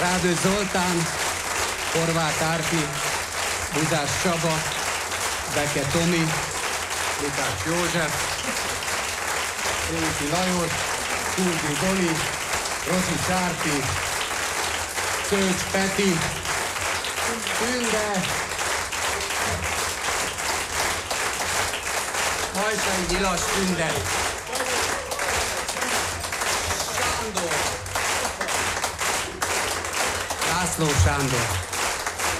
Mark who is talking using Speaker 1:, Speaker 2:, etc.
Speaker 1: Rádő Zoltán, Horváth Árpi, Buzás Csaba, Beke Tomi, Lukács József, Réti Lajos, Kuldi Doli, Rosi Sárpi, Szőcs Peti, Tünde, Hajszai Nyilas Tünde, Sándor, László Sándor.